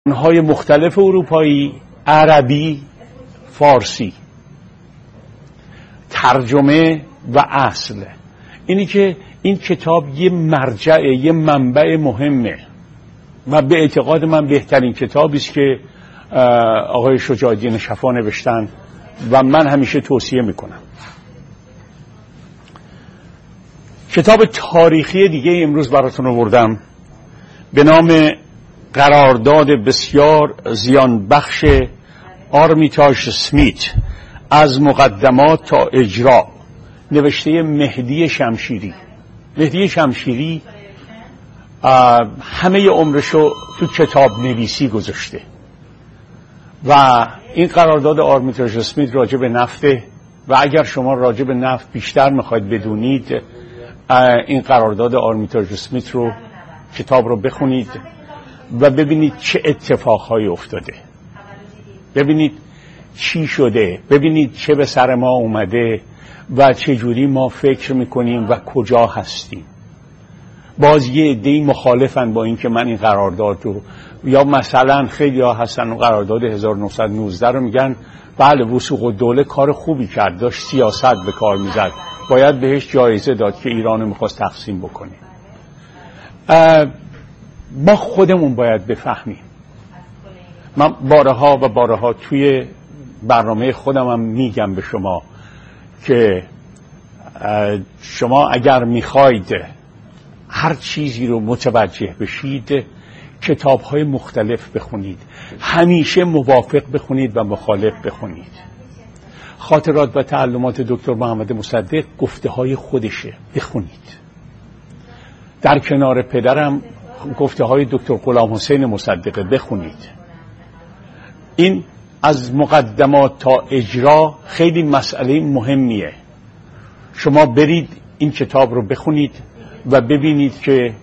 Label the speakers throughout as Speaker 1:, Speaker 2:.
Speaker 1: های مختلف اروپایی، عربی، فارسی، ترجمه و اصل. اینی که این کتاب یه مرجع، یه منبع مهمه و به اعتقاد من بهترین کتابی است که آقای شجاع‌الدین شفا نوشتن و من همیشه توصیه میکنم. کتاب تاریخی دیگه امروز براتون آوردم به نام قرارداد بسیار زیان بخش آرمیتاژ اسمیت از مقدمات تا اجرا، نوشته مهدی شمشیری. مهدی شمشیری همه عمرشو تو کتاب نویسی گذاشته و این قرارداد آرمیتاژ اسمیت راجع به نفته و اگر شما راجع به نفت بیشتر میخواید بدونید این قرارداد آرمیتاژ اسمیت رو، کتاب رو بخونید و ببینید چه اتفاقهایی افتاده، ببینید چی شده، ببینید چه به سر ما اومده و چه جوری ما فکر میکنیم و کجا هستیم. باز یه عده‌ای مخالفن با این که من این قرارداد رو، یا مثلا خیلی ها هستن اون قرارداد 1919 رو میگن بله وثوق الدوله کار خوبی کرد، داشت سیاست به کار میزد، باید بهش جایزه داد که ایران رو میخواست تقسیم بکنه. ما خودمون باید بفهمیم. من بارها و بارها توی برنامه خودم هم میگم به شما که شما اگر میخواید هر چیزی رو متوجه بشید کتاب‌های مختلف بخونید، همیشه موافق بخونید و مخالف بخونید. خاطرات و تعلمات دکتر محمد مصدق گفته‌های خودشه، بخونید. در کنار پدرم گفته‌های دکتر غلام حسین مصدق بخونید. این از مقدمات تا اجرا خیلی مسئله مهمیه. شما برید این کتاب رو بخونید و ببینید که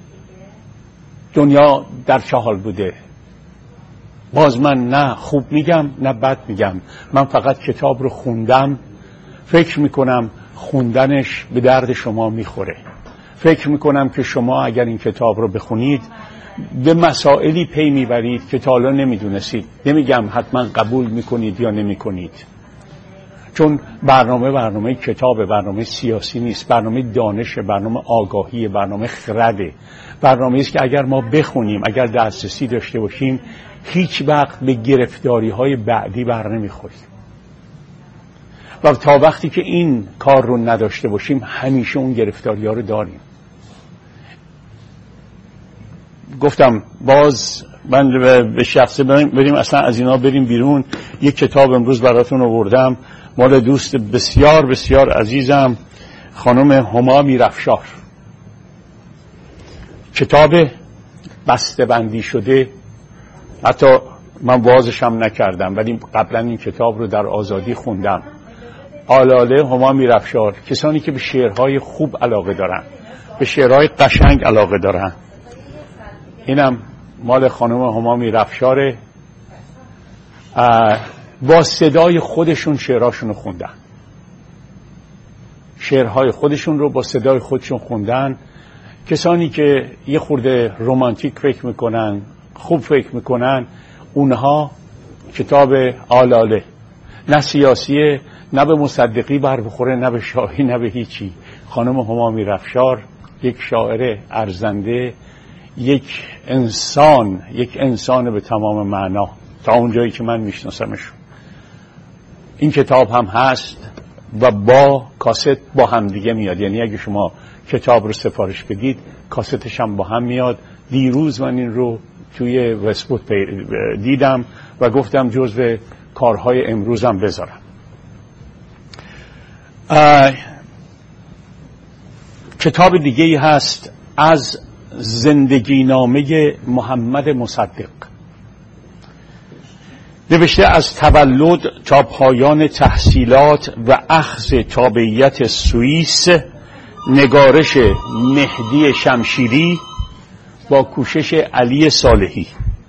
Speaker 1: دنیا در چه حال بوده. باز من نه خوب میگم نه بد میگم، من فقط کتاب رو خوندم. فکر میکنم خوندنش به درد شما میخوره. فکر میکنم که شما اگر این کتاب رو بخونید به مسائلی پی میبرید که تا حالا نمیدونستید. نمیگم حتما قبول میکنید یا نمیکنید، چون برنامه کتاب، برنامه سیاسی نیست، برنامه دانش، برنامه آگاهی، برنامه خرده، برنامه است که اگر ما بخونیم، اگر دسترسی داشته باشیم، هیچ وقت به گرفتاری های بعدی بر نمیخوریم و تا وقتی که این کار رو نداشته باشیم همیشه اون گرفتاری ها رو داریم. گفتم باز من به شخصه بریم اصلا از اینا بریم بیرون. یک کتاب امروز براتون آوردم مال دوست بسیار بسیار عزیزم خانم هما میرافشار. کتاب بسته بندی شده، حتی من وازش هم نکردم ولی قبلا این کتاب رو در آزادی خوندم. آلاله هما میرافشار، کسانی که به شعرهای خوب علاقه دارن، به شعرهای قشنگ علاقه دارن. اینم مال خانم هما میرافشاره، با صدای خودشون شعرهاشون رو خوندن، شعرهای خودشون رو با صدای خودشون خوندن. کسانی که یه خورده رمانتیک فکر میکنن، خوب فکر میکنن، اونها کتاب آلاله نه سیاسیه، نه به مصدقی بر بخوره، نه به شاهی، نه به هیچی. خانم هما میرافشار یک شاعر ارزنده، یک انسان به تمام معنا تا اونجایی که من میشناسمشون. این کتاب هم هست و با کاست با هم دیگه میاد، یعنی اگه شما کتاب رو سفارش بدید کاستش هم با هم میاد. دیروز من این رو توی وستبوت دیدم و گفتم جزو کارهای امروزم بذارم. کتاب دیگه‌ای هست از زندگی نامه محمد مصدق، نوشته از تولد تا پایان تحصیلات و اخذ تابعیت سوئیس، نگارش مهدی شمشیری با کوشش علی صالحی.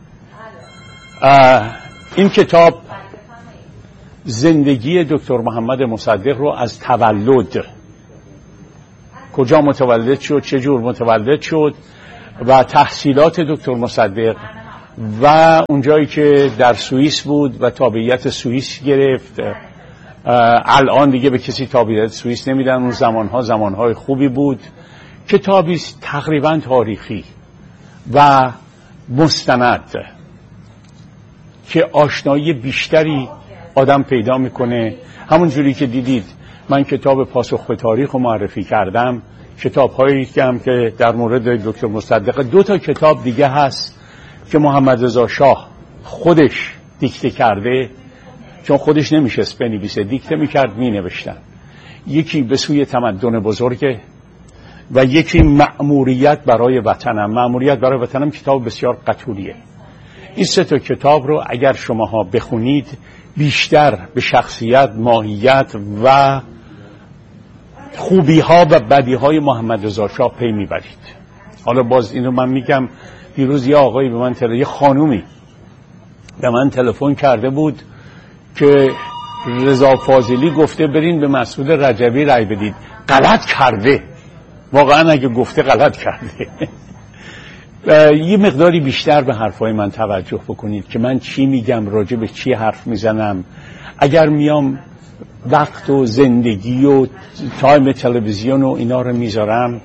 Speaker 1: این کتاب زندگی دکتر محمد مصدق رو از تولد، کجا متولد شد، چه جور متولد شد و تحصیلات دکتر مصدق و اونجایی که در سوئیس بود و تابعیت سوئیس گرفت، الان دیگه به کسی تابعیت سوئیس نمیدن، اون زمانهای خوبی بود. کتابی تقریبا تاریخی و مستند که آشنایی بیشتری آدم پیدا میکنه. همون جوری که دیدید من کتاب پاسخ به تاریخ رو معرفی کردم، کتاب‌هایی که در مورد دکتر مصدق، 2 تا کتاب دیگه هست که محمد رضا شاه خودش دیکته کرده، چون خودش نمیشست بنویسه، دیکته میکرد مینوشتن. یکی به سوی تمدن بزرگه و یکی مأموریت برای وطنم. مأموریت برای وطنم کتاب بسیار قطوریه. این 3 تا کتاب رو اگر شماها بخونید بیشتر به شخصیت، ماهیت و خوبی ها و بدی های محمد رضا شاه پی میبرید. حالا باز اینو من میگم، دیروز یه آقایی به من یه خانومی به من تلفن کرده بود که رضا فاضلی گفته برین به مسعود رجبی رای بدید. غلط کرده، واقعا اگه گفته غلط کرده. یه مقداری بیشتر به حرفای من توجه بکنید که من چی میگم، راجع به چی حرف میزنم. اگر میام وقت و زندگی و تایم تلویزیون و اینا رو میذارم،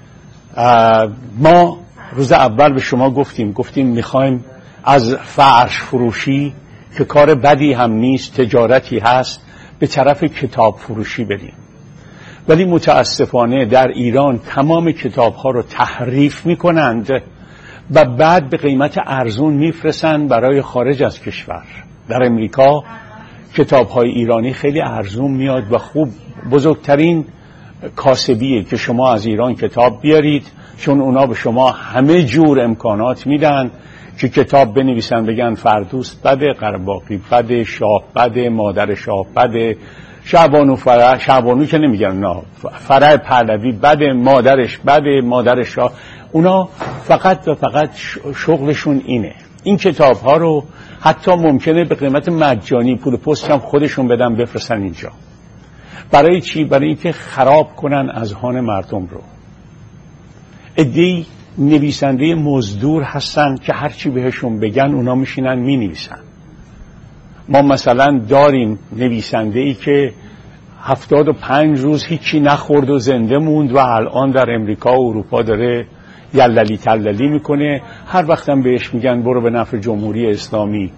Speaker 1: ما روز اول به شما گفتیم میخوایم از فرش فروشی که کار بدی هم نیست، تجارتی هست، به طرف کتاب فروشی بریم. ولی متاسفانه در ایران تمام کتاب ها رو تحریف میکنند و بعد به قیمت ارزون میفرستند برای خارج از کشور. در امریکا کتاب های ایرانی خیلی ارزون میاد و خوب، بزرگترین کاسبیه که شما از ایران کتاب بیارید، چون اونا به شما همه جور امکانات میدن که کتاب بنویسن، بگن فردوست بده، قره‌باقی بده، شاه بده، مادر شاه بده، شعبانو که نمیگن، نه فرع پهلوی بده، مادرش بده، مادر شاه. اونا فقط و فقط شغلشون اینه. این کتاب ها رو حتی ممکنه به قیمت مجانی، پول پست هم خودشون بدن بفرستن اینجا. برای چی؟ برای اینکه خراب کنن اذهان مردم رو. عده‌ای نویسنده مزدور هستن که هرچی بهشون بگن اونا میشینن مینویسن. ما مثلا داریم نویسنده‌ای که 75 روز هیچی نخورد و زنده موند و الان در امریکا و اروپا داره یللی تللی میکنه. هر وقتم بهش میگن برو به نفع جمهوری اسلامی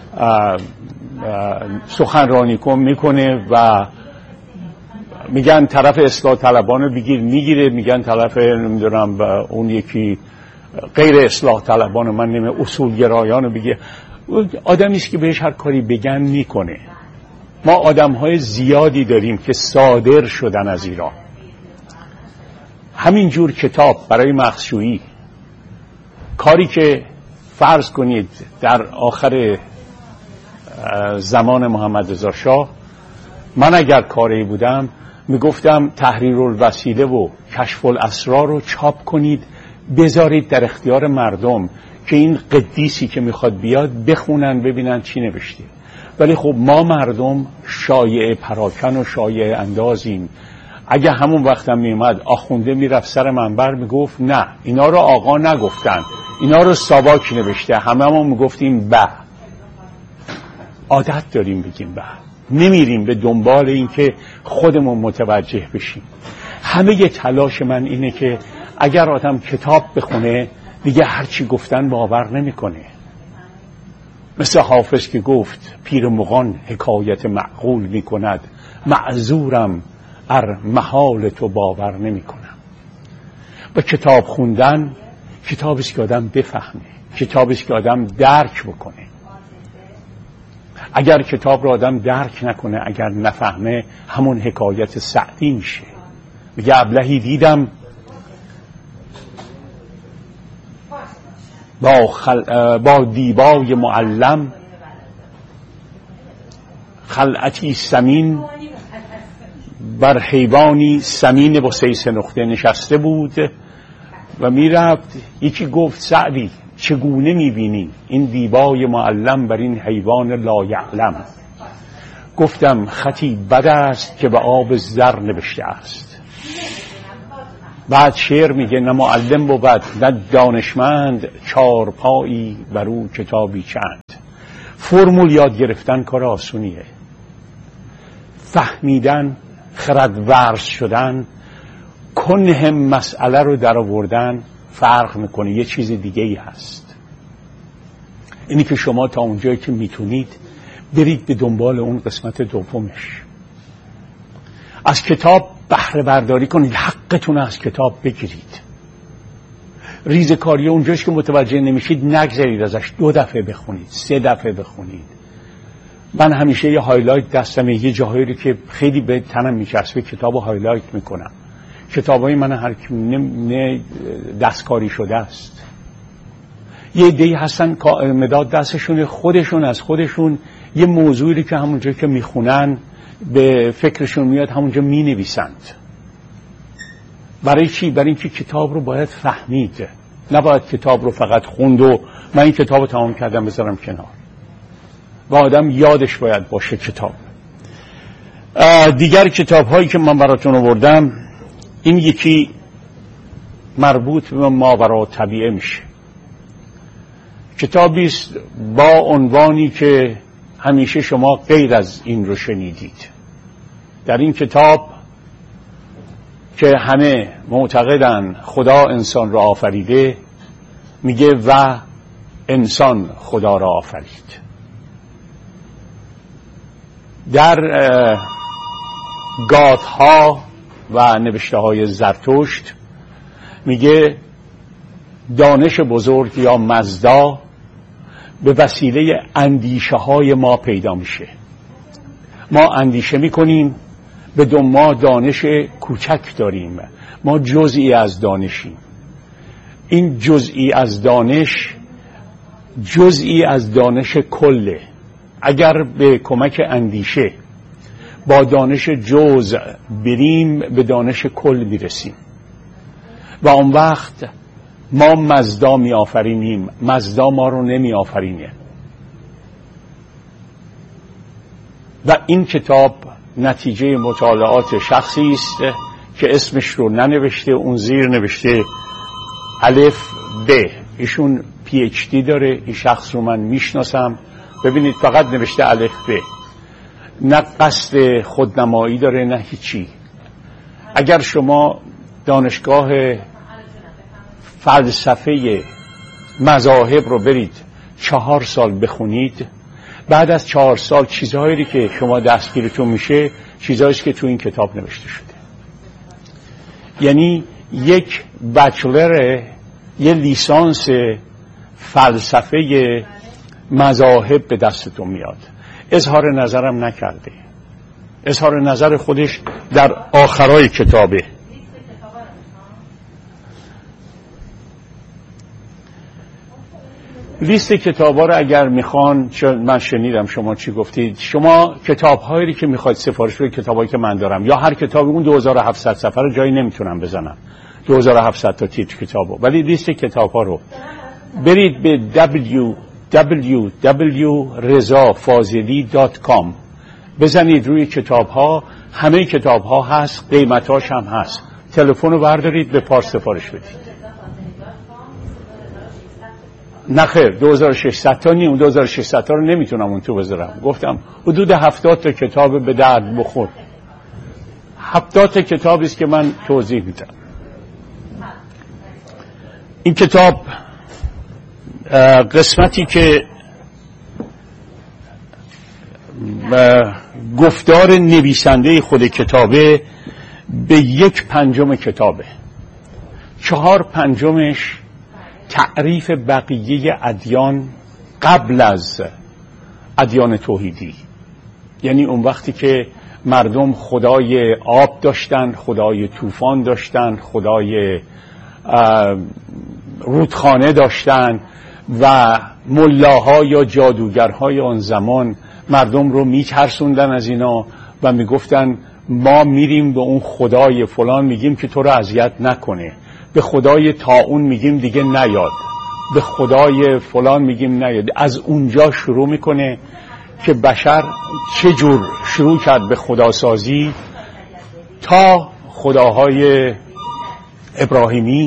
Speaker 1: سخنرانی کن، میکنه و میگن طرف اصلاح طلبانو بگیر، میگیره، میگن طرف نمیدونم اون یکی غیر اصلاح طلبانو، من نمیدونم اصولگرایانو بگیر. آدمی است که بهش هر کاری بگن میکنه. ما آدم‌های زیادی داریم که صادر شدن از ایران. همین جور کتاب برای مخشویی، کاری که فرض کنید در آخر زمان محمد رضا شاه من اگر کاری بودم میگفتم تحریر الوسیله و کشف الاسرار رو چاپ کنید، بذارید در اختیار مردم که این قدیسی که میخواد بیاد بخونن ببینن چی نوشته. ولی خب ما مردم شایعه پراکن و شایعه اندازیم. اگه همون وقتم میومد آخونده میرفت سر منبر میگفت نه اینا رو آقا نگفتن، اینا رو ساواک نوشته، هممون میگفتیم به. عادت داریم بگیم به، نمیریم به دنبال این که خودمون متوجه بشیم. همه ی تلاش من اینه که اگر آدم کتاب بخونه دیگه هرچی گفتن باور نمیکنه. مثل حافظ که گفت پیر مغان حکایت معقول میکند، معذورم ار محال تو باور نمیکنم. و کتاب خوندن کتابی است که آدم بفهمه، کتابی است که آدم درک بکنه. اگر کتاب را آدم درک نکنه، اگر نفهمه، همون حکایت سعدی میشه. میگه ابلهی دیدم با دیبای معلم، خلعتی سمین بر حیوانی سمین با 3 نقطه نشسته بود و میرفت. یکی گفت سعدی چگونه میبینی این دیبای معلم بر این حیوان لایعلم؟ گفتم خطی بد است که به آب زر نوشته است. بعد شعر میگه نه معلم بود نه دانشمند، چارپایی بر او کتابی چند. فرمول یاد گرفتن کار آسونیه، فهمیدن، خرد ورز شدن، کنه مسئله رو در آوردن فرق میکنه، یه چیز دیگه ای هست. اینی که شما تا اونجایی که میتونید برید به دنبال اون قسمت دومش، از کتاب بهره برداری کنید، حقتون از کتاب بگیرید. ریزکاری اونجاش که متوجه نمیشید نگذارید ازش، 2 دفعه بخونید، 3 دفعه بخونید. من همیشه یه هایلایت دستمه، یه جاهایی رو که خیلی به تنم میچسبه کتابو هایلایت میکنم. کتابای من هر نه دستکاری شده است. یه عده‌ای هستن مداد دستشون، خودشون از خودشون یه موضوعی که همونجا که میخونن به فکرشون میاد همونجا مینویسند. برای چی؟ برای اینکه کتاب رو باید فهمید، نباید کتاب رو فقط خوند و من این کتاب رو تمام کردم بذارم کنار. و آدم یادش باید باشه کتاب. دیگر کتاب هایی که من براتون آوردم، این یکی مربوط به ماورا طبیعه میشه. کتابی است با عنوانی که همیشه شما غیر از این رو شنیدید. در این کتاب که همه معتقدن خدا انسان را آفریده، میگه و انسان خدا را آفرید. در گاتها و نوشته های زرتشت میگه دانش بزرگ یا مزدا به وسیله اندیشه های ما پیدا میشه. ما اندیشه میکنیم، بدون ما دانش کوچک داریم، ما جزئی از دانشیم. این جزئی از دانش جزئی از دانش کله. اگر به کمک اندیشه با دانش جزء بریم به دانش کل میرسیم و اون وقت ما مزدا می آفرینیم، مزدا ما رو نمی آفرینه. و این کتاب نتیجه مطالعات شخصی است که اسمش رو ننوشته، اون زیر نوشته الف ب. ایشون PhD داره، این شخص رو من میشناسم. ببینید فقط نوشته الف ب، نه قصد خودنمایی داره نه هیچی. اگر شما دانشگاه فلسفه مذاهب رو برید 4 سال بخونید، بعد از 4 سال چیزهایی که شما دستگیرتون میشه چیزهایی که تو این کتاب نوشته شده. یعنی یک بچلر، یه لیسانس فلسفه مذاهب به دستتون میاد. اظهار نظرم نکرده، اظهار نظر خودش در آخرای کتابه. لیست کتابا رو اگر میخوان، چون من شنیدم شما چی گفتید، شما کتاب‌هایی که میخواید سفارش بدید، کتابایی که من دارم، یا هر کتابی اون 2700 صفحه رو جایی نمیتونم بزنم، 2700 تا تیتر کتابو، ولی لیست کتاب‌ها رو برید به www.rezafazeli.com بزنید روی کتاب‌ها، همه کتاب‌ها هست، قیمتاش هم هست. تلفن رو بردارید به پارس سفارش بدید. نه خیر، 2600 تا نیم، 2600 تا رو نمیتونم اون تو بذارم. گفتم حدود 70 تا کتاب به درد بخور. 70 تا کتابی است که من توضیح میدم. این کتاب قسمتی که گفتار نویسنده خود کتابه به 1/5 کتابه، 4/5 تعریف بقیه ادیان قبل از ادیان توحیدی. یعنی اون وقتی که مردم خدای آب داشتن، خدای طوفان داشتن، خدای رودخانه داشتن و ملاها یا جادوگرهای آن زمان مردم رو میترسوندن از اینا و میگفتن ما میریم به اون خدای فلان میگیم که تو رو اذیت نکنه، به خدای طاعون میگیم دیگه نیاد، به خدای فلان میگیم نیاد. از اونجا شروع میکنه که بشر چجور شروع کرد به خداسازی تا خداهای ابراهیمی،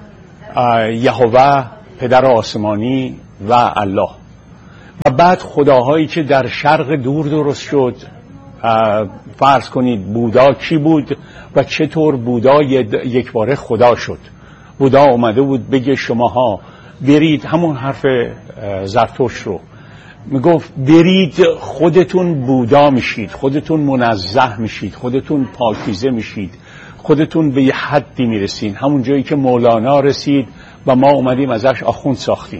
Speaker 1: یهوه پدر آسمانی و الله، و بعد خداهایی که در شرق دور درست شد. فرض کنید بودا کی بود و چطور بودا یک باره خدا شد. بودا اومده بود بگه شماها برید، همون حرف زرتشت رو میگفت، برید خودتون بودا میشید، خودتون منزه میشید، خودتون پاکیزه میشید، خودتون به یه حدی میرسین، همون جایی که مولانا رسید و ما اومدیم ازش آخوند ساختیم.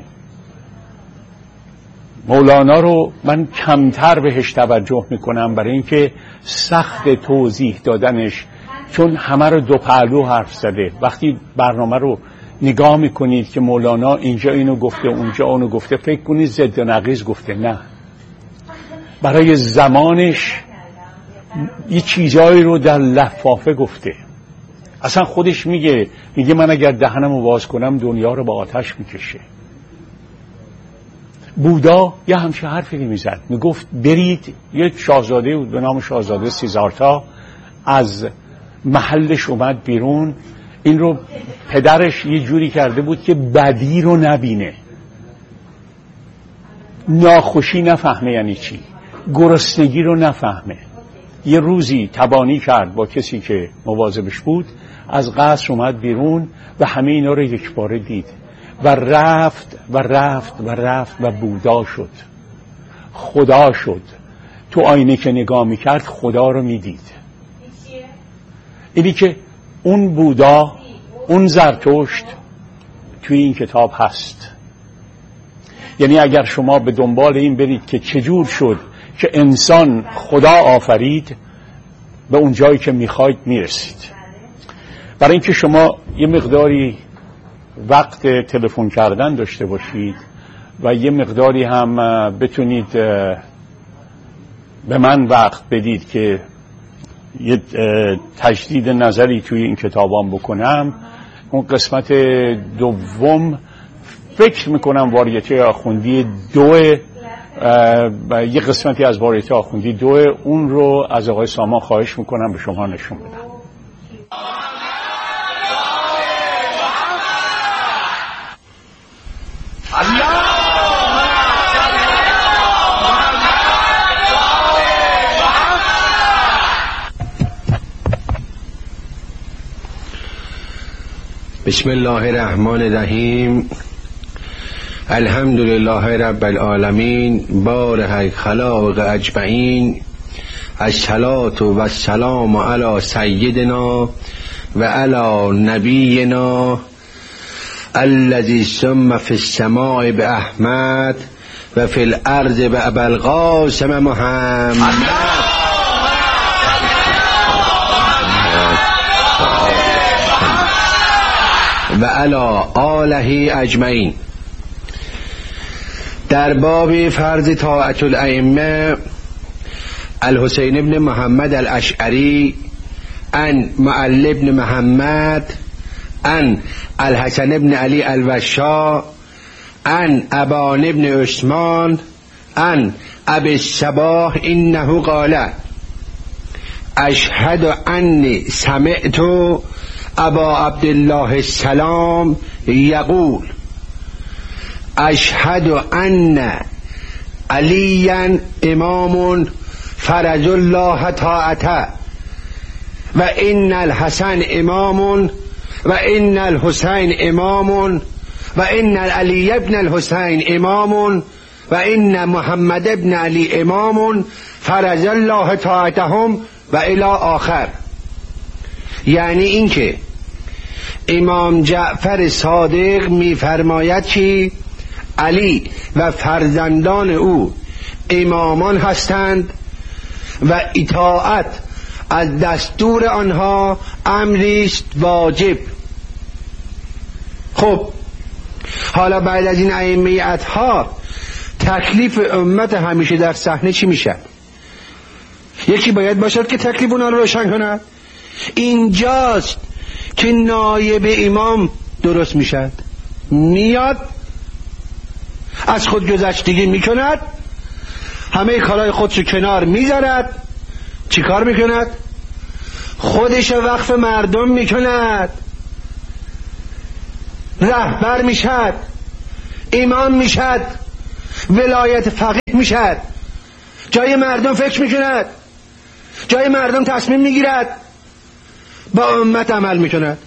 Speaker 1: مولانا رو من کمتر بهش توجه میکنم برای اینکه سخت توضیح دادنش، چون همه رو دو پهلو حرف زده. وقتی برنامه رو نگاه میکنید که مولانا اینجا اینو گفته اونجا اونو گفته، فکر کنید ضد و نقیض گفته. نه، برای زمانش یه چیزایی رو در لفافه گفته. اصلا خودش میگه من اگر دهنمو باز کنم دنیا رو با آتش میکشه. بودا یه همچه حرفی میزد، میگفت برید. یه شاهزاده بود به نام شاهزاده سیزارتا از محلش اومد بیرون. این رو پدرش یه جوری کرده بود که بدی رو نبینه، ناخوشی نفهمه یعنی چی، گرسنگی رو نفهمه. یه روزی تبانی کرد با کسی که مواظبش بود، از قصر اومد بیرون و همه اینا رو یک باره دید و رفت و رفت و رفت و بودا شد، خدا شد. تو آینه که نگاه میکرد خدا رو میدید. اینی که اون بودا، اون زرتشت توی این کتاب هست. یعنی اگر شما به دنبال این برید که چجور شد که انسان خدا آفرید، به اون جایی که میخواید میرسید. برای اینکه شما یه مقداری وقت تلفن کردن داشته باشید و یه مقداری هم بتونید به من وقت بدید که یه تجدید نظری توی این کتابام بکنم، اون قسمت دوم فکر میکنم واریته آخوندی 2، یه قسمتی از واریته آخوندی 2، اون رو از آقای سامان خواهش میکنم به شما نشون بدم.
Speaker 2: بسم الله الرحمن الرحیم. الحمد لله رب العالمین، بارک خلائق اجمعین. الصلاة و السلام علی سیدنا و علی نبینا الذی سم فی السماء باحمد و فی الارض بابوالقاسم محمد و علی آله اجمعین. در باب فرض طاعت الائمه، الحسین ابن محمد الاشعری ان معل ابن محمد ان الحسن ابن علی الوشا ان ابان ابن عثمان ان ابی الصباح انه قال اشهد انی سمعت ابا عبدالله السلام یقول اشهد ان علیا امام فرج الله طاعته و ان الحسن امام و ان الحسین امام و ان علی ابن الحسین امام و ان محمد ابن علی امام فرج الله طاعتهم و الی آخر. یعنی اینکه امام جعفر صادق می‌فرماید که علی و فرزندان او امامان هستند و اطاعت از دستور آنها امری است واجب. خب حالا بعد از این ائمه‌ها تکلیف امت همیشه در صحنه چی میشه؟ یکی باید باشد که تکلیف اونا رو روشن کند. اینجاست که نایب امام درست میشد، میاد از خود گذشتگی میکند، همه کارهای خودشو کنار میذارد، چی کار میکند؟ خودش وقف مردم میکند. رهبر میشد، امام میشد، ولایت فقیه میشد، جای مردم فکر میکند، جای مردم تصمیم میگیرد، با امت عمل میکند.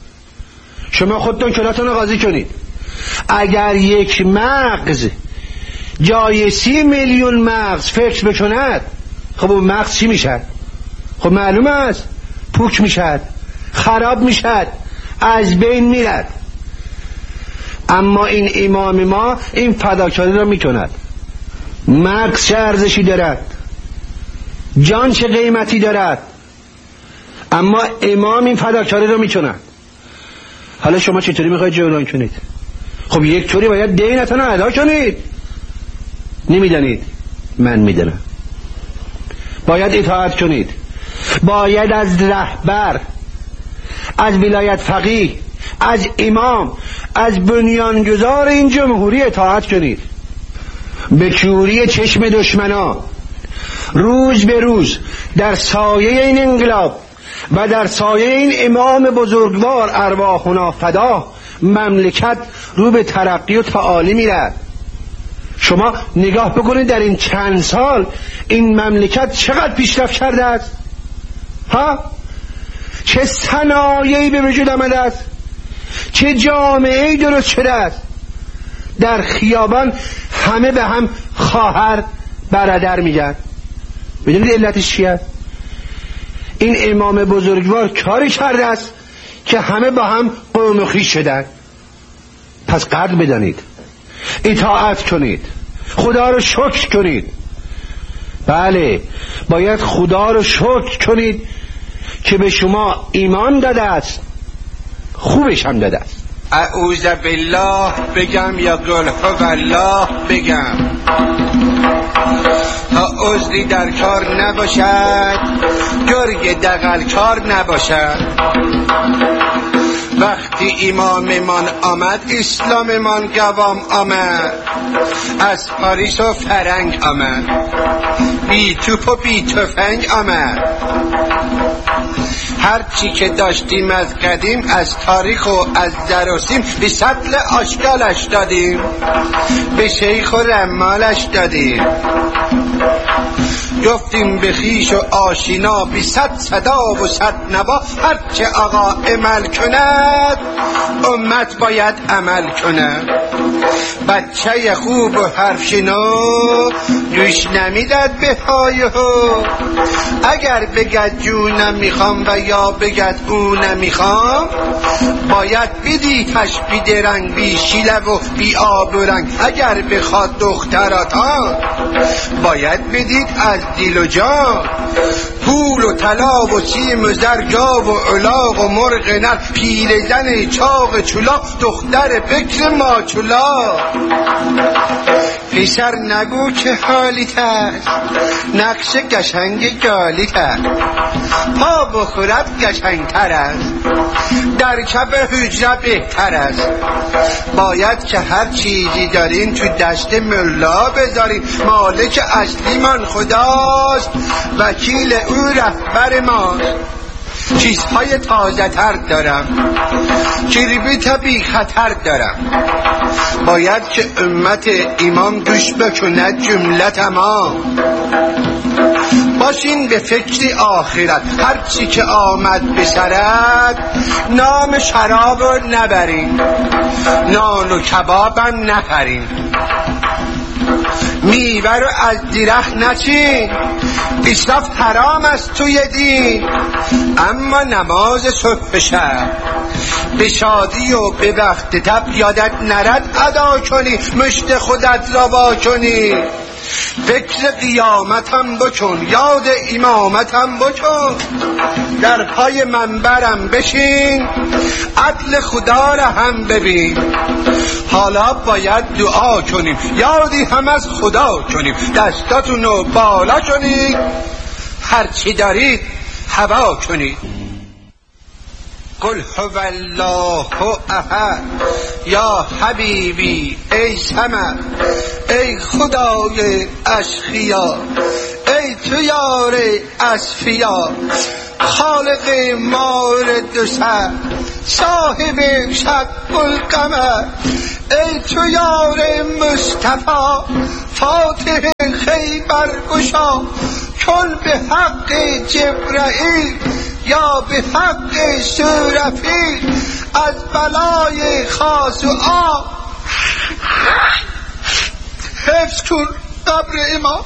Speaker 2: شما خودتون کلاتون رو قاضی کنید. اگر یک مغز جای 30 میلیون مغز فکر بکند، خب اون مغز چی میشد؟ خب معلوم است پوک میشد، خراب میشد، از بین میرد. اما این امام ما این فداکاری را میکند. مغز چه ارزشی دارد، جان چه قیمتی دارد، اما امام این فداکاری را میکند. حالا شما چطوری میخواید جبران کنید؟ خب یک طوری باید دینتون رو ادا کنید. نمیدانید، من میدانم. باید اطاعت کنید، باید از رهبر، از ولایت فقیه، از امام، از بنیانگذار این جمهوری اطاعت کنید. به کوری چشم دشمنا روز به روز در سایه این انقلاب و در سایه این امام بزرگوار ارواحنا فدا مملکت رو به ترقی و تعالی میرد. شما نگاه بکنید در این چند سال این مملکت چقدر پیشرفت کرده است. ها؟ چه صنایعی به وجود آمده است، چه جامعه‌ای درست شده است. در خیابان همه به هم خواهر برادر میگن. بدونید علتش چیه؟ این امام بزرگوار کاری کرده است که همه با هم قوم و خویش شدن. پس قدر بدانید، اطاعت کنید، خدا رو شکر کنید. بله، باید خدا رو شکر کنید که به شما ایمان داده است، خوبش هم داده است.
Speaker 3: اعوذ بالله بگم یا قل هو الله بگم تا عذری در کار نباشد، گرگ دغل کار نباشد. وقتی اماممان آمد اسلاممان قوام آمد، از پاریس و فرنگ آمد، بی توپ و بی تفنگ آمد. هر چی که داشتیم از قدیم، از تاریخ و از دراسیم، به سطل آشکالش دادیم، به شیخ و رمالش دادیم. گفتیم به خیش و آشینا، بی صد صدا و صد نوا، هرچه آقا عمل کند امت باید عمل کند. بچه خوب و حرف شنو گوش نمیداد به های هو. اگر بگد جو نمیخوام و یا بگد او نمیخوام، باید بدیتش بی درنگ، بی شیله و بی آب و رنگ. اگر بخواد دختراتان، باید بدید از دل و جان. پول و طلا و سیم و زر، گاو و الاغ و مرغ نر، پیرزن چاق چلا، دختر بکر ماچولا. پسر نگو که حالیت است، نقش قشنگ گالیت است. پا بخورد قشنگتر است، در کف حجره بهتر است. باید که هر چیزی دارین تو دست ملا بذارین. مالک اصلی من خداست، وکیل او رهبر ماست. چیزهای تازه تر دارم، کربیت بی خطر دارم. باید که امت امام گوش بکند جمله تمام. باشین به فکر آخرت، هرچی که آمد به سرت. نام شراب رو نبرین، نان و کبابم نخرین. میوه رو از درخت نچین، اسراف حرام است توی دین. اما نماز صبح شب به شادی و به وقت تب، یادت نرد ادا کنی، مشت خودت را وا کنی. فکر قیامتم بکن، یاد امامتم بکن. در پای منبرم بشین، عدل خدا را هم ببین. حالا باید دعا کنیم، یادی هم از خدا کنیم. دستاتونو بالا کنید، هرچی دارید هوا کنید. قل هو الله احد یا حبیبی ای صمد، ای خدای اشقیا، ای تو یار اصفیا. خالق مورد دو سر صاحب شب القمر ای تو یار مصطفی فاتح خیبر گشا کن به حق جبرائیل یا به حق سورفیل از بلای خاص و عام حفظ کن قبر امام.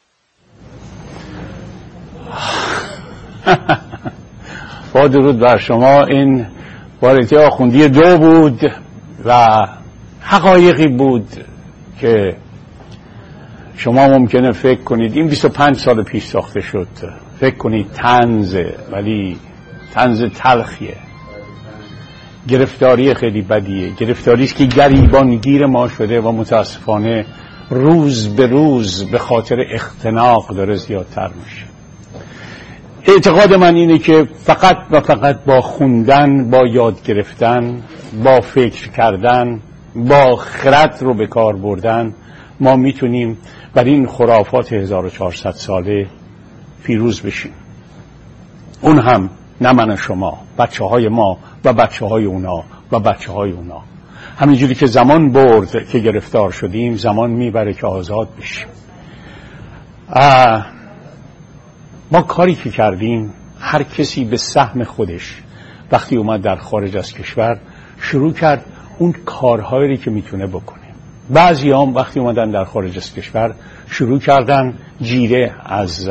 Speaker 1: با درود بر شما. این واردی آخوندی 2 بود و حقایقی بود که شما ممکنه فکر کنید این 25 سال پیش ساخته شد، فکر کنید طنزه، ولی طنز تلخیه، گرفتاری خیلی بدیه، گرفتاری است که گریبانگیر ما شده و متاسفانه روز به روز به خاطر اختناق داره زیادتر میشه. اعتقاد من اینه که فقط و فقط با خوندن، با یاد گرفتن، با فکر کردن، با خرد رو به کار بردن ما میتونیم بر این خرافات 1400 ساله پیروز بشیم. اون هم نه من شما، بچه های ما و بچه های اونا و بچه های اونا. همینجوری که زمان برد که گرفتار شدیم، زمان میبره که آزاد بشیم. ما کاری که کردیم، هر کسی به سهم خودش وقتی اومد در خارج از کشور شروع کرد اون کارهایی که میتونه بکنه. بعضی هم وقتی اومدن در خارج از کشور شروع کردن جیره از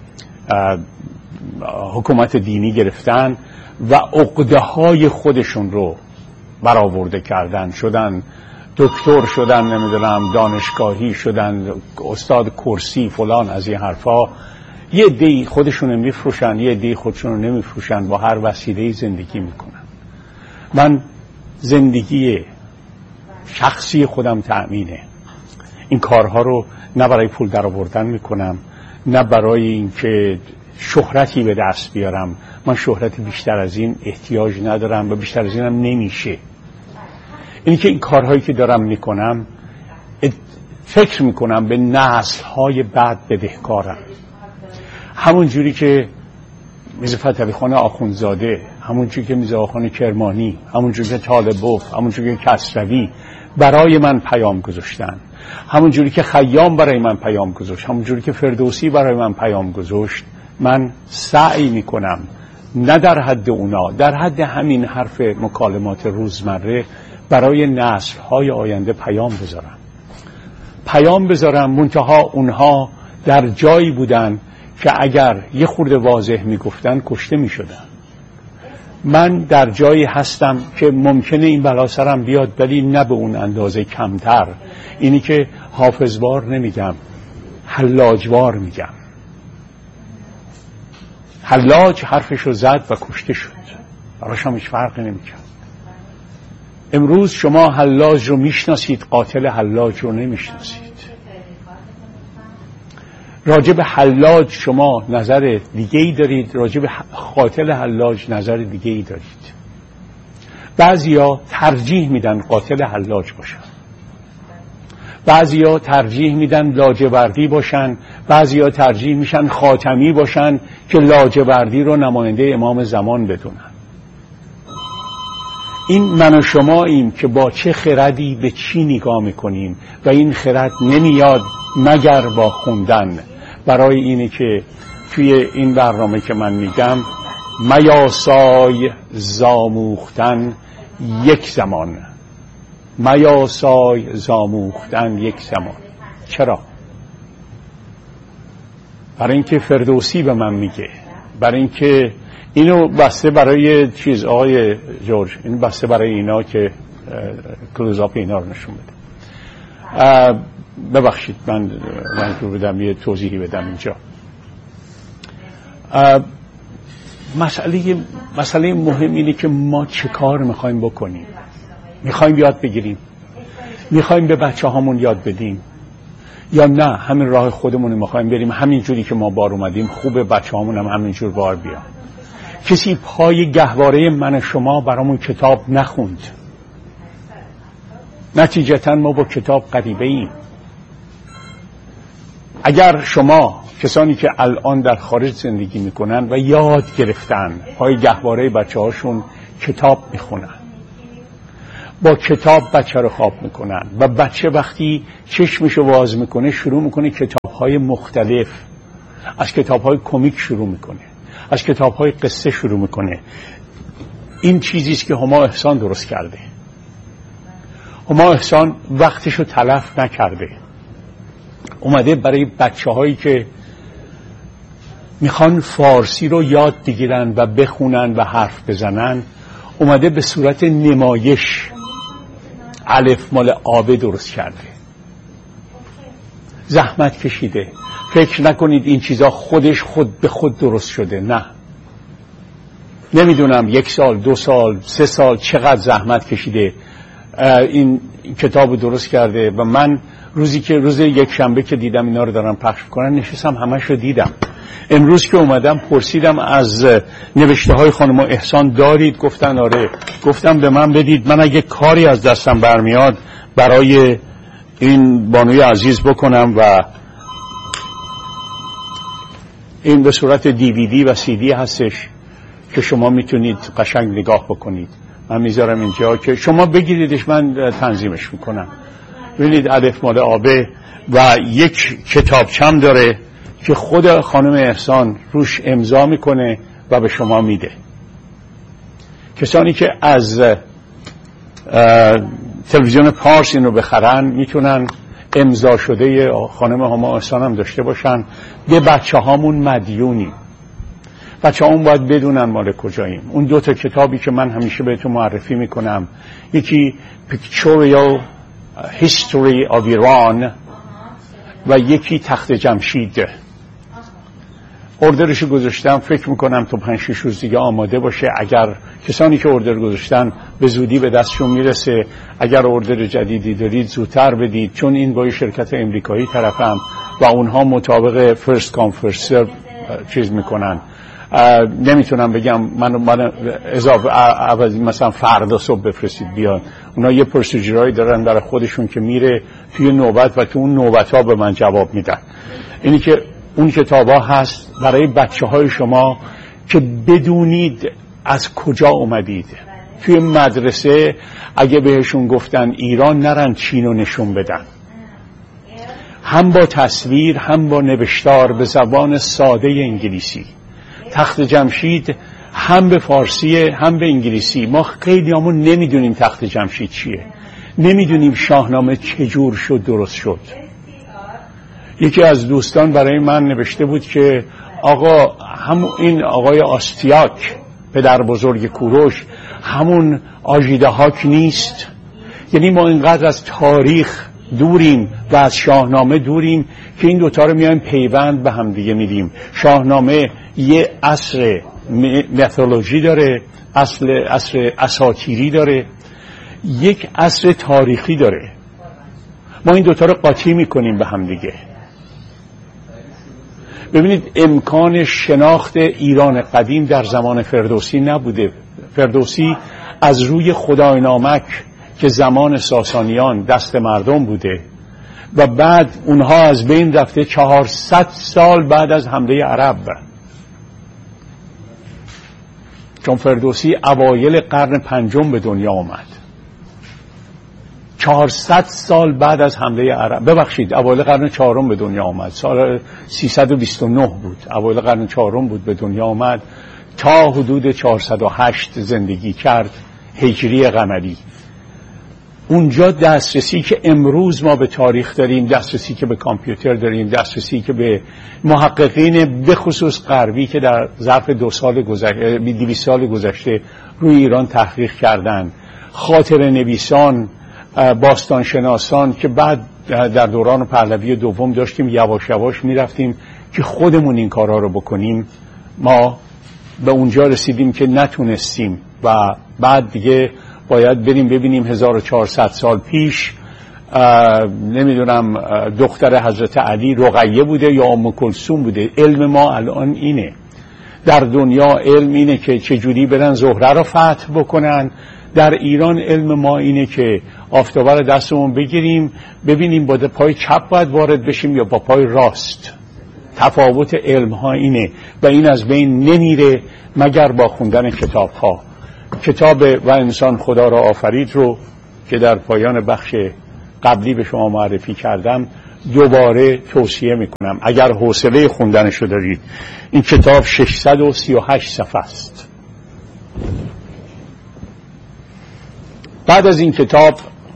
Speaker 1: حکومت دینی گرفتن و عقده های خودشون رو برآورده کردن، شدن دکتر، شدن نمیدونم دانشگاهی، شدن استاد کرسی فلان، از این حرفا. یه عده‌ای خودشون رو میفروشن، یه عده‌ای خودشون رو نمیفروشن، با هر وسیله‌ای زندگی میکنن. من زندگی شخصی خودم تأمینه. این کارها رو نه برای پول در آوردن میکنم، نه برای اینکه شهرتی به دست بیارم. من شهرت بیشتر از این احتیاج ندارم و بیشتر از اینم نمیشه. اینی که این کارهایی که دارم میکنم فکر میکنم به نسل‌های بعد بدهکارم. همون جوری که میرزا فتحعلی خان آخوندزاده، همون جوری که میرزا آقاخان کرمانی، همون جوری که طالبوف، همون جوری که کسروی برای من پیام گذاشتن، همون جوری که خیام برای من پیام گذاشت، همون جوری که فردوسی برای من پیام گذاشت، من سعی میکنم نه در حد اونا، در حد همین حرف مکالمات روزمره برای نسل‌های آینده پیام بذارم. منتها اونها در جایی بودن که اگر یه خورده واضح میگفتن کشته میشدن. من در جایی هستم که ممکنه این بلا سرم بیاد، ولی نه به اون اندازه کمتر. اینی که حافظوار نمیگم، حلاجوار میگم. حلاج حرفشو زد و کشته شد، براش هم هیچ فرقی نمیکرد. امروز شما حلاج رو میشناسید، قاتل حلاج رو نمیشناسید. راجب حلاج شما نظر دیگه‌ای دارید، راجب قاتل حلاج نظر دیگه‌ای دارید. بعضیا ترجیح میدن قاتل حلاج باشن، بعضیا ترجیح میدن لاجوردی باشن، بعضیا ترجیح میشن خاتمی باشن که لاجوردی رو نماینده امام زمان بدونن. این من و شماییم که با چه خردی به چی نگاه میکنیم و این خرد نمیاد مگر با خوندن. برای اینه که توی این برنامه که من میگم میاسای زاموختن یک زمان، میاسای زاموختن یک زمان. چرا؟ برای اینکه فردوسی به من میگه، برای اینکه اینو بسته برای چیز آقای جورج، این بسته برای اینا که کلوزاپ اینا رو نشون بده. ببخشید من رو بدم یه توضیحی بدم اینجا. مسئله مهم اینه که ما چه کار میخوایم بکنیم. میخوایم یاد بگیریم، میخوایم به بچه هامون یاد بدیم، یا نه همین راه خودمون میخوایم بریم همین جوری که ما بار اومدیم خوبه بچه هامون هم همین جور بار بیان. کسی پای گهواره من شما برامون کتاب نخوند، نتیجتا ما با کتاب غریبه ایم. اگر شما کسانی که الان در خارج زندگی میکنن و یاد گرفتن، پای گهواره بچه هاشون کتاب میخونن، با کتاب بچه رو خواب میکنن و بچه وقتی چشمشو باز میکنه شروع میکنه کتابهای مختلف، از کتابهای کمیک شروع میکنه، از کتابهای قصه شروع میکنه. این چیزیست که هما احسان درست کرده. هما احسان وقتشو تلف نکرده، اومده برای بچه هایی که میخوان فارسی رو یاد بگیرن و بخونن و حرف بزنن، اومده به صورت نمایش الف مال آب درست کرده. زحمت کشیده. فکر نکنید این چیزا خودش خود به خود درست شده، نه. نمیدونم 1 سال 2 سال 3 سال چقدر زحمت کشیده این کتاب درست کرده و من روز یک شنبه که دیدم اینا رو دارن پخش کنن نشستم همش رو دیدم. امروز که اومدم پرسیدم از نوشته های خانم احسان دارید؟ گفتن آره. گفتم به من بدید، من اگه کاری از دستم برمیاد برای این بانوی عزیز بکنم و این به صورت DVD و CD هستش که شما میتونید قشنگ نگاه بکنید. من میذارم اینجا که شما بگیریدش، من تنظیمش میکنم. ببینید الف مال آبه و یک کتابچم داره که خود خانم احسان روش امضا میکنه و به شما میده. کسانی که از تلویزیون پارس اینو بخرن میتونن امضا شده خانم هما احسان هم داشته باشن. به بچه هامون مدیونیم. بچه هامون باید بدونن مال کجاییم. اون 2 تا کتابی که من همیشه بهتون معرفی میکنم، یکی Pictorial History of Iran و یکی تخت جمشید. اوردرشو گذاشتم، فکر میکنم تو 5-6 روز دیگه آماده باشه. اگر کسانی که اوردر گذاشتن به زودی به دستشون میرسه، اگر اوردر جدیدی دارید زودتر بدید، چون این با شرکت امریکایی طرفم و اونها مطابق فرست کام فرست سرو چیز میکنن. نمیتونم بگم من اضافه عوضی مثلا فردا صبح بفرستید بیان. اونا یه پروسیجرایی دارن برای خودشون که میره توی نوبت و تو اون نوبت ها به من جواب میدن. اینی که اون کتاب ها هست برای بچه های شما که بدونید از کجا اومدید. توی مدرسه اگه بهشون گفتن ایران، نرن چین رو نشون بدن، هم با تصویر هم با نوشتار به زبان ساده انگلیسی. تخت جمشید هم به فارسی هم به انگلیسی. ما خیلی همون نمیدونیم تخت جمشید چیه، نمیدونیم شاهنامه چجور شد درست شد. یکی از دوستان برای من نوشته بود که آقا این آقای آستیاک پدر بزرگ کوروش همون آژیدهاک نیست؟ یعنی ما اینقدر از تاریخ دوریم و از شاهنامه دوریم که این دوتا رو میایم پیوند به هم دیگه میدیم. شاهنامه یه عصر میتولوژی داره، عصر اساطیری داره، یک عصر تاریخی داره. ما این دوتا رو قاطی میکنیم به هم دیگه. ببینید امکان شناخت ایران قدیم در زمان فردوسی نبوده. فردوسی از روی خدای نامک که زمان ساسانیان دست مردم بوده و بعد اونها از بین رفته 400 سال بعد از حمله عرب، چون فردوسی اوایل قرن 5 به دنیا آمد. 400 سال بعد از حمله عرب، ببخشید اوایل قرن 4 به دنیا آمد، سال 329 بود، اوایل قرن 4 بود به دنیا آمد، تا حدود 408 زندگی کرد هجری قمری. اونجا دسترسی که امروز ما به تاریخ داریم، دسترسی که به کامپیوتر داریم، دسترسی که به محققین به خصوص غربی که در ظرف 200 سال گذشته روی ایران تحقیق کردن، خاطره نویسان، باستانشناسان که بعد در دوران پهلوی دوم داشتیم یواش یواش میرفتیم که خودمون این کارها رو بکنیم، ما به اونجا رسیدیم که نتونستیم و بعد دیگه باید بریم ببینیم 1400 سال پیش نمیدونم دختر حضرت علی رقیه بوده یا ام کلثوم بوده. علم ما الان اینه در دنیا، علم اینه که چجوری برن زهره رو فتح بکنن. در ایران علم ما اینه که آفتابه رو دستمون بگیریم ببینیم با پای چپ باید وارد بشیم یا با پای راست. تفاوت علم ها اینه و این از بین نمیره مگر با خوندن کتاب ها. کتاب و انسان خدا را آفرید رو که در پایان بخش قبلی به شما معرفی کردم دوباره توصیه میکنم اگر حوصله خوندنش رو دارید. این کتاب 638 صفحه است. بعد از این کتاب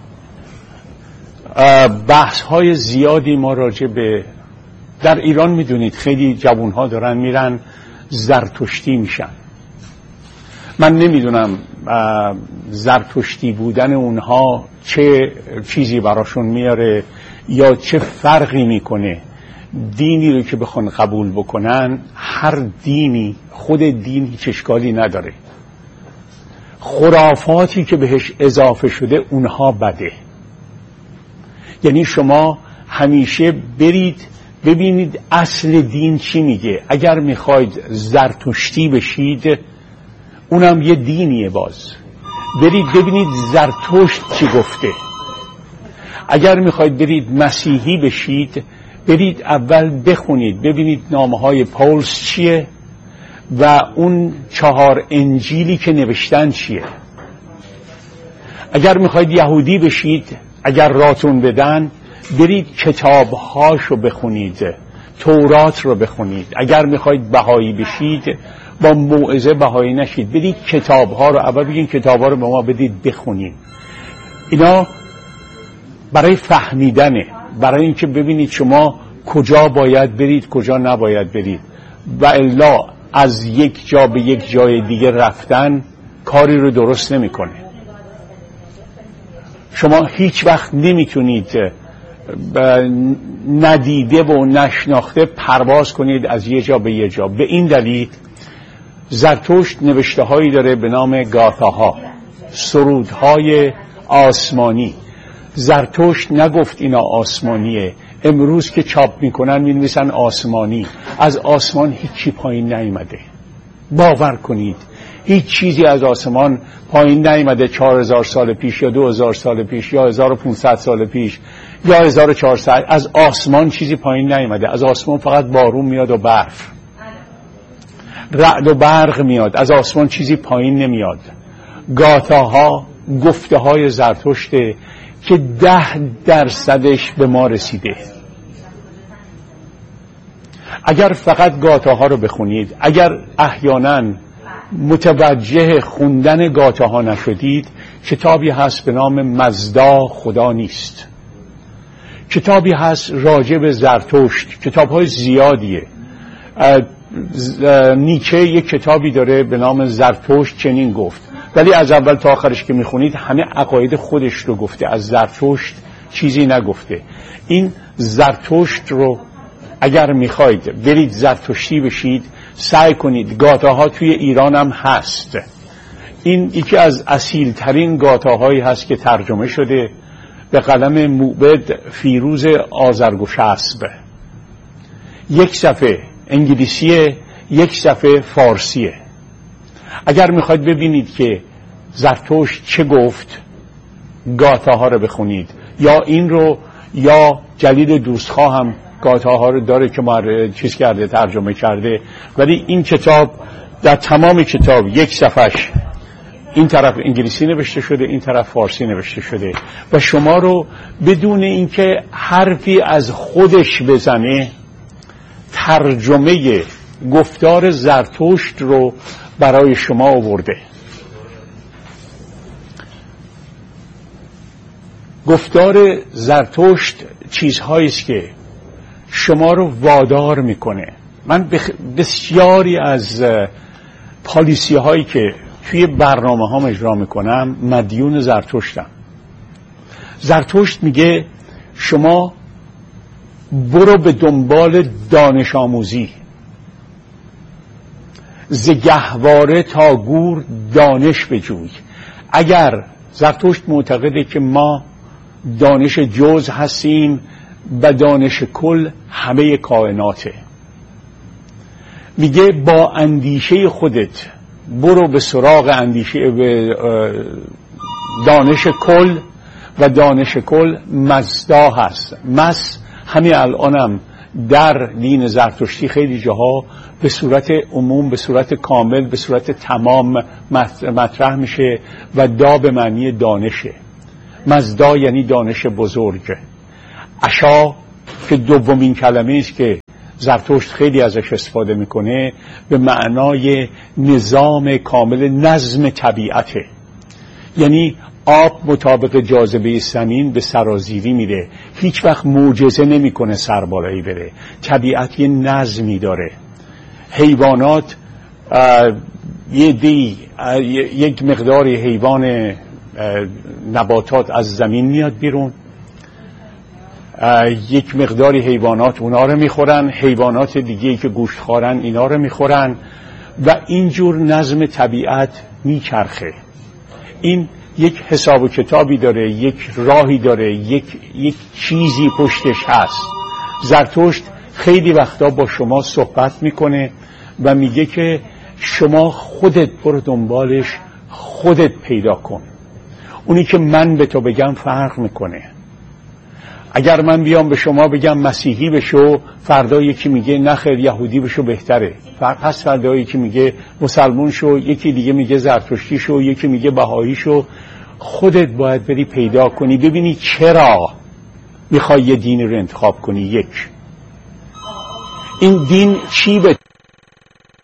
Speaker 1: بحث های زیادی ما راجع به در ایران میدونید خیلی جوانها دارن میرن زرتشتی میشن. من نمیدونم زرتشتی بودن اونها چه چیزی براشون میاره یا چه فرقی میکنه. دینی رو که بخوان قبول بکنن، هر دینی خود دین هیچ اشکالی نداره، خرافاتی که بهش اضافه شده اونها بده. یعنی شما همیشه برید ببینید اصل دین چی میگه. اگر میخواید زرتشتی بشید اونم یه دینیه، باز برید ببینید زرتشت چی گفته. اگر میخواید برید مسیحی بشید برید اول بخونید ببینید نامه‌های پولس چیه و اون 4 انجیلی که نوشتن چیه. اگر میخواید یهودی بشید، اگر راتون بدن برید کتابهاشو بخونید، تورات رو بخونید. اگر میخواید بهایی بشید با موعظه بهایی نشید، برید کتابها رو اول بگین کتابها رو به ما بدید بخونیم. اینا برای فهمیدنه، برای اینکه ببینید شما کجا باید برید کجا نباید برید. و الا از یک جا به یک جای دیگه رفتن کاری رو درست نمیکنه. شما هیچ وقت نمیتونید ندیده و نشناخته پرواز کنید از یه جا به یه جا. به این دلیل زرتشت نوشته هایی داره به نام گاتاها، سرودهای آسمانی. زرتشت نگفت اینا آسمانیه. امروز که چاپ میکنن مینویسن آسمانی. از آسمان هیچی پایین نیامده، باور کنید. هیچ چیزی از آسمان پایین نیامده 4000 سال پیش یا 2000 سال پیش یا 1500 سال پیش یا 1400. از آسمان چیزی پایین نیامده. از آسمان فقط بارون میاد و برف، رعد و برق میاد. از آسمان چیزی پایین نمیاد. گاتاها گفته های زرتشته که 10% به ما رسیده. اگر فقط گاتاها رو بخونید، اگر احیانا متوجه خوندن گاتاها نشدید، کتابی هست به نام مزدا خدا نیست. کتابی هست راجع به زرتشت، کتاب‌های زیادیه. نیچه یک کتابی داره به نام زرتشت چنین گفت، ولی از اول تا آخرش که میخونید همه عقاید خودش رو گفته، از زرتشت چیزی نگفته. این زرتشت رو اگر میخواید برید زرتشتی بشید سعی کنید. گاتاها توی ایران هم هست. این یکی از اصیل ترین گاتاهایی هست که ترجمه شده به قلم موبد فیروز آذرگشسب. 1 صفحه انگلیسیه، 1 صفحه فارسیه. اگر میخواید ببینید که زرتشت چه گفت گاتاها رو بخونید. یا این رو یا جلیل دوستخواه هم گاتاها رو داره که چیز کرده، ترجمه کرده. ولی این کتاب در تمام کتاب 1 صفحش این طرف انگلیسی نوشته شده، این طرف فارسی نوشته شده و شما رو بدون اینکه حرفی از خودش بزنه ترجمه گفتار زرتشت رو برای شما آورده. گفتار زرتشت چیزهایی است که شما رو وادار میکنه. من بسیاری از پالیسی هایی که توی برنامه هام اجرا میکنم مدیون زرتشتم. زرتشت میگه شما برو به دنبال دانش آموزی، ز گهواره تا گور دانش بجوی. اگر زرتشت معتقده که ما دانش جز هستیم و دانش کل همه کائناته، میگه با اندیشه خودت برو به سراغ اندیشه به دانش کل و دانش کل مزدا هست. همین الانم در دین زرتشتی خیلی جاها به صورت عموم، به صورت کامل، به صورت تمام مطرح میشه و دا به معنی دانشه. مزدا یعنی دانش بزرگ. عشا که دومین کلمه است که زرتشت خیلی ازش استفاده میکنه، به معنای نظام کامل، نظم طبیعته. یعنی آب مطابق جاذبه زمین به سرازیری میره، هیچ وقت معجزه نمیکنه سر بالایی بره. طبیعت یه نظمی داره. حیوانات یک مقداری حیوان نباتات از زمین میاد بیرون، یک مقداری حیوانات اونا رو میخورن، حیوانات دیگه که گوشت خورن اینا رو میخورن و اینجور نظم طبیعت میچرخه. این یک حساب و کتابی داره، یک راهی داره، یک چیزی پشتش هست. زرتشت خیلی وقتا با شما صحبت میکنه و میگه که شما خودت برو دنبالش، خودت پیدا کن. اونی که من به تو بگم فرق میکنه. اگر من بیام به شما بگم مسیحی بشو، فردا یکی میگه نخیر یهودی بشو بهتره، پس فردا یکی میگه مسلمون شو، یکی دیگه میگه زرتشتی شو، یکی میگه بهایی شو. خودت باید بری پیدا کنی، ببینی چرا میخوای یه دینی رو انتخاب کنی. یک، این دین چی به